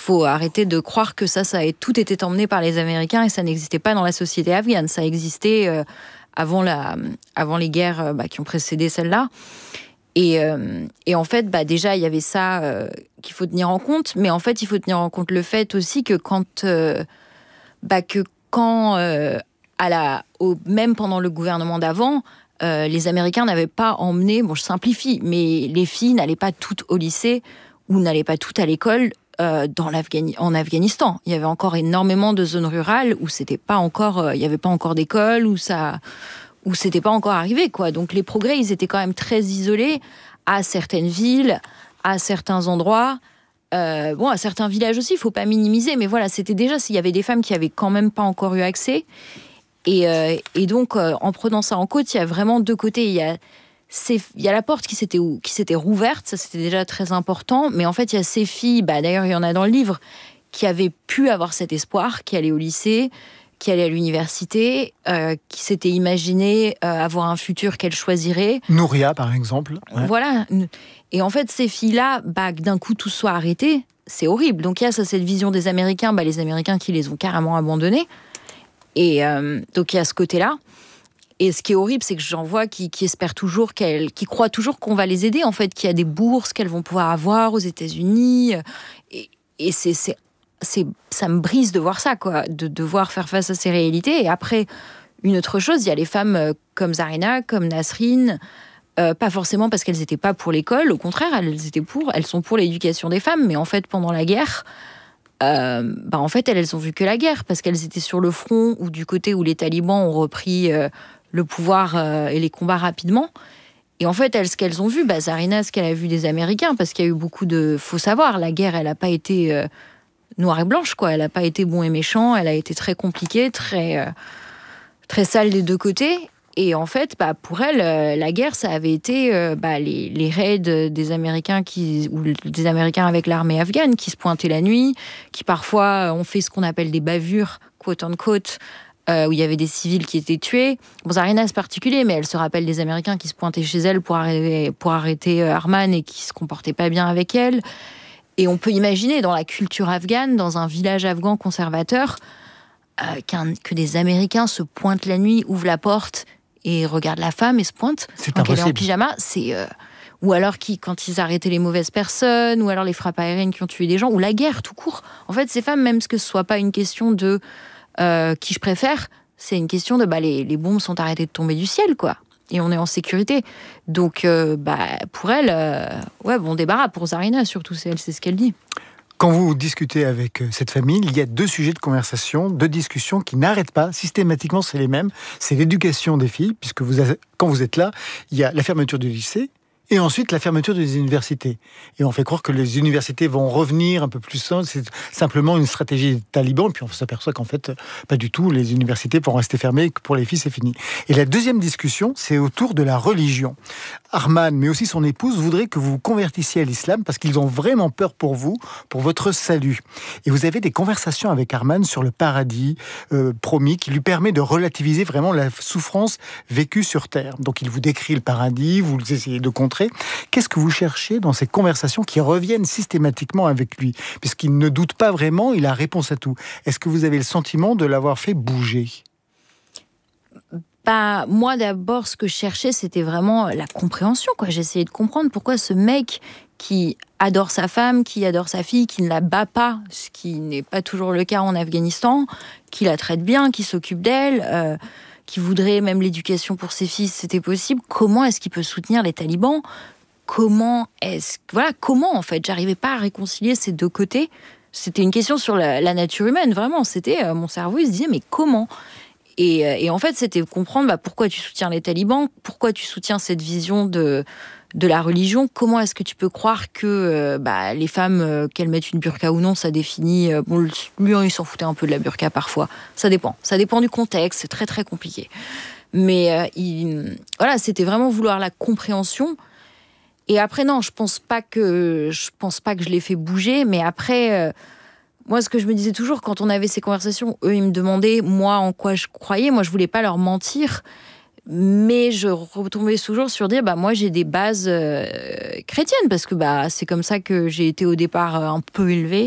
faut arrêter de croire que ça a tout été emmené par les Américains et ça n'existait pas dans la société afghane. Ça existait avant les guerres qui ont précédé celle-là. Et en fait, déjà, il y avait ça qu'il faut tenir en compte. Mais en fait, il faut tenir en compte le fait aussi que même pendant le gouvernement d'avant, les Américains n'avaient pas emmené, je simplifie, mais les filles n'allaient pas toutes au lycée ou n'allaient pas toutes à l'école en Afghanistan. Il y avait encore énormément de zones rurales où il n'y avait pas encore d'école, où c'était pas encore arrivé, quoi. Donc les progrès, ils étaient quand même très isolés à certaines villes, à certains endroits, à certains villages aussi, il faut pas minimiser, mais voilà, c'était déjà, s'il y avait des femmes qui avaient quand même pas encore eu accès. Et donc, en prenant ça en compte, il y a vraiment deux côtés. Il y a la porte qui s'était rouverte, ça c'était déjà très important, mais en fait, il y a ces filles, d'ailleurs, il y en a dans le livre, qui avaient pu avoir cet espoir, qui allaient au lycée, qui allaient à l'université, qui s'étaient imaginé avoir un futur qu'elles choisiraient. Nouria, par exemple. Ouais. Voilà. Et en fait, ces filles-là, que d'un coup tout soit arrêté, c'est horrible. Donc il y a cette vision des Américains, les Américains qui les ont carrément abandonnées. Et donc il y a ce côté-là. Et ce qui est horrible, c'est que j'en vois qui espèrent toujours, qui croient toujours qu'on va les aider, en fait, qu'il y a des bourses qu'elles vont pouvoir avoir aux États-Unis. Et ça me brise de voir ça, quoi, de devoir faire face à ces réalités. Et après, une autre chose, il y a les femmes comme Zarina, comme Nasrin, pas forcément parce qu'elles n'étaient pas pour l'école, au contraire, elles sont pour l'éducation des femmes, mais en fait, pendant la guerre, en fait, elles ont vu que la guerre, parce qu'elles étaient sur le front ou du côté où les talibans ont repris le pouvoir et les combats rapidement. Et en fait, ce qu'elles ont vu, Zarina, ce qu'elle a vu des Américains, parce qu'il y a eu beaucoup de... Faut savoir, la guerre, elle n'a pas été noire et blanche, quoi. Elle n'a pas été bon et méchant, elle a été très compliquée, très, très sale des deux côtés. Et en fait, pour elle, la guerre, ça avait été les raids des Américains ou des Américains avec l'armée afghane qui se pointaient la nuit, qui parfois ont fait ce qu'on appelle des bavures, quote unquote, où il y avait des civils qui étaient tués. Zarina, c'est particulier, mais elle se rappelle des Américains qui se pointaient chez elle pour arrêter Arman et qui se comportaient pas bien avec elle. Et on peut imaginer, dans la culture afghane, dans un village afghan conservateur, que des Américains se pointent la nuit, ouvrent la porte et regardent la femme et se pointent. Donc elle est en pyjama. Ou alors quand ils arrêtaient les mauvaises personnes, ou alors les frappes aériennes qui ont tué des gens, ou la guerre tout court. En fait, ces femmes, même que ce soit pas une question de qui je préfère, c'est une question de les bombes sont arrêtées de tomber du ciel, quoi. Et on est en sécurité. Donc, pour elle, bon débarras pour Zarina, surtout, c'est ce qu'elle dit. Quand vous discutez avec cette famille, il y a deux sujets de conversation, de discussion qui n'arrêtent pas. Systématiquement, c'est les mêmes. C'est l'éducation des filles, puisque quand vous êtes là, il y a la fermeture du lycée, et ensuite la fermeture des universités. Et on fait croire que les universités vont revenir un peu plus saines. C'est simplement une stratégie des talibans. Et puis on s'aperçoit qu'en fait, pas du tout. Les universités vont rester fermées. Pour les filles, c'est fini. Et la deuxième discussion, c'est autour de la religion. Arman, mais aussi son épouse, voudraient que vous vous convertissiez à l'islam parce qu'ils ont vraiment peur pour vous, pour votre salut. Et vous avez des conversations avec Arman sur le paradis promis qui lui permet de relativiser vraiment la souffrance vécue sur Terre. Donc il vous décrit le paradis, vous essayez de contrer. Qu'est-ce que vous cherchez dans ces conversations qui reviennent systématiquement avec lui? Puisqu'il ne doute pas vraiment, il a réponse à tout. Est-ce que vous avez le sentiment de l'avoir fait bouger? Moi, d'abord, ce que je cherchais, c'était vraiment la compréhension, quoi. J'essayais de comprendre pourquoi ce mec qui adore sa femme, qui adore sa fille, qui ne la bat pas, ce qui n'est pas toujours le cas en Afghanistan, qui la traite bien, qui s'occupe d'elle... qui voudrait même l'éducation pour ses fils, c'était possible. Comment est-ce qu'il peut soutenir les talibans? Comment en fait, j'arrivais pas à réconcilier ces deux côtés. C'était une question sur la nature humaine, vraiment. C'était mon cerveau, il se disait mais comment? Et en fait, c'était comprendre pourquoi tu soutiens les talibans, pourquoi tu soutiens cette vision de la religion. Comment est-ce que tu peux croire que les femmes, qu'elles mettent une burqa ou non, ça définit... lui, il s'en foutait un peu de la burqa parfois. Ça dépend du contexte, c'est très très compliqué. Mais c'était vraiment vouloir la compréhension. Et après, non, je pense pas que je l'ai fait bouger, mais après... moi, ce que je me disais toujours, quand on avait ces conversations, eux, ils me demandaient, moi, en quoi je croyais. Moi, je voulais pas leur mentir. Mais je retombais toujours sur dire, moi, j'ai des bases chrétiennes, parce que c'est comme ça que j'ai été au départ un peu élevée.